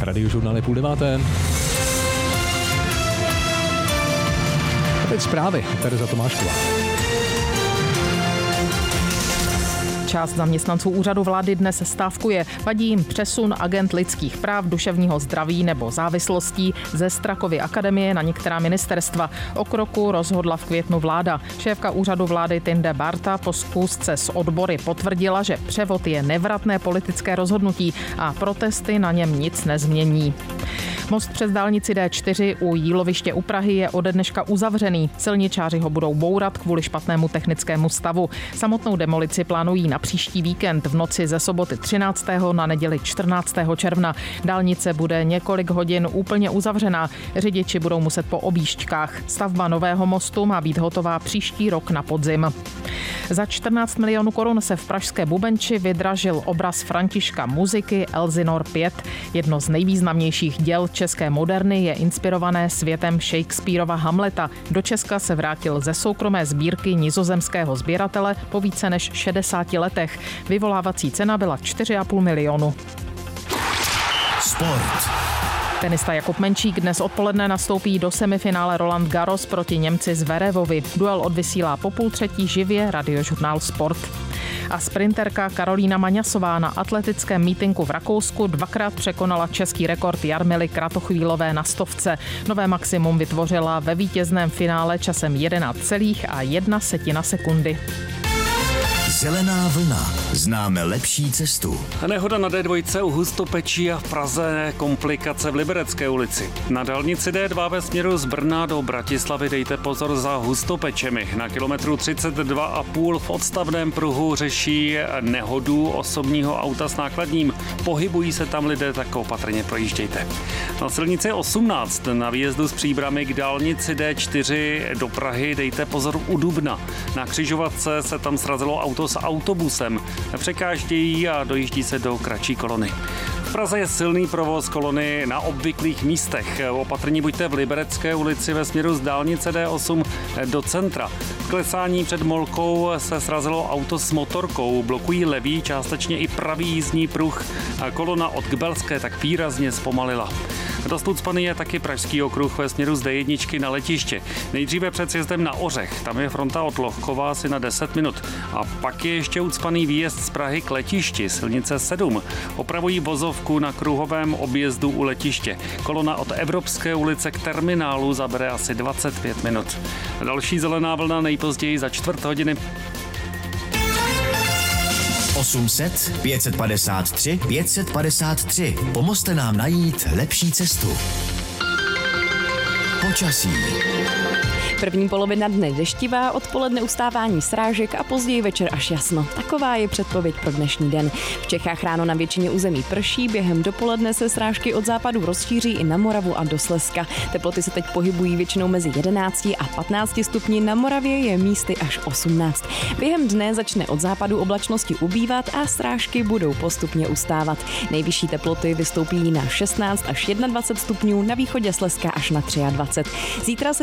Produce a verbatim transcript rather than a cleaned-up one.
Radiožurnál je půl deváté. A teď zprávy. Tereza Tomášková. Část zaměstnanců úřadu vlády dnes stávkuje. Vadí jim přesun agent lidských práv, duševního zdraví nebo závislostí ze Strakovy akademie na některá ministerstva. O kroku rozhodla v květnu vláda. Šéfka úřadu vlády Tinde Barta po schůzce s odbory potvrdila, že převod je nevratné politické rozhodnutí a protesty na něm nic nezmění. Most přes dálnici D čtyři u Jíloviště u Prahy je ode dneška uzavřený. Silničáři ho budou bourat kvůli špatnému technickému stavu. Samotnou demolici plánují na příští víkend v noci ze soboty třináctého na neděli čtrnáctého června. Dálnice bude několik hodin úplně uzavřená. Řidiči budou muset po objížďkách. Stavba nového mostu má být hotová příští rok na podzim. Za čtrnáct milionů korun se v pražské Bubenči vydražil obraz Františka Muziky Elsinor pět. Jedno z nejvýznamnějších děl české moderny je inspirované světem Shakespearova Hamleta. Do Česka se vrátil ze soukromé sbírky nizozemského sběratele po více než šedesáti letech. Vyvolávací cena byla čtyři a půl milionu. Sport. Tenista Jakub Menčík dnes odpoledne nastoupí do semifinále Roland Garros proti Němci Zverevovi. Duel odvysílá po půl třetí živě Radiožurnál Sport. A sprinterka Karolína Maňasová na atletickém mítinku v Rakousku dvakrát překonala český rekord Jarmily Kratochvílové na stovce. Nové maximum vytvořila ve vítězném finále časem jedenáct celá jedna setina sekundy. Zelená vlna. Známe lepší cestu. Nehoda na D dva u Hustopečí a v Praze, komplikace v Liberecké ulici. Na dálnici D dva ve směru z Brna do Bratislavy dejte pozor za Hustopečemi. Na kilometru třicet dva a půl v odstavném pruhu řeší nehodu osobního auta s nákladním. Pohybují se tam lidé, tak opatrně projíždějte. Na silnici osmnáct na výjezdu z Příbrami k dálnici D čtyři do Prahy dejte pozor u Dubna. Na křižovatce se tam srazilo auto s autobusem. Překáždějí a dojíždí se do kratší kolony. V Praze je silný provoz kolony na obvyklých místech. Opatrní buďte v Liberecké ulici ve směru z dálnice D osm do centra. V klesání před Molkou se srazilo auto s motorkou. Blokují levý, částečně i pravý jízdní pruh. Kolona od Kbelské tak výrazně zpomalila. Dost ucpaný je taky pražský okruh ve směru z D jedna na letiště. Nejdříve před sjezdem na Ořech, tam je fronta od Lohkova asi na deset minut. A pak je ještě ucpaný výjezd z Prahy k letišti, silnice sedm. Opravují vozovku na kruhovém objezdu u letiště. Kolona od Evropské ulice k terminálu zabere asi dvacet pět minut. Další zelená vlna nejpozději za čtvrt hodiny. osm set, pět set padesát tři, pět set padesát tři. Pomozte nám najít lepší cestu. Počasí. První polovina dne deštivá, odpoledne ustávání srážek a později večer až jasno. Taková je předpověď pro dnešní den. V Čechách ráno na většině území prší, během dopoledne se srážky od západu rozšíří i na Moravu a do Slezska. Teploty se teď pohybují většinou mezi jedenácti a patnácti stupni, na Moravě je místy až osmnáct. Během dne začne od západu oblačnosti ubývat a srážky budou postupně ustávat. Nejvyšší teploty vystoupí na šestnáct až dvacet jedna stupňů, na východě Slezska až na dvacet tři. Zítra se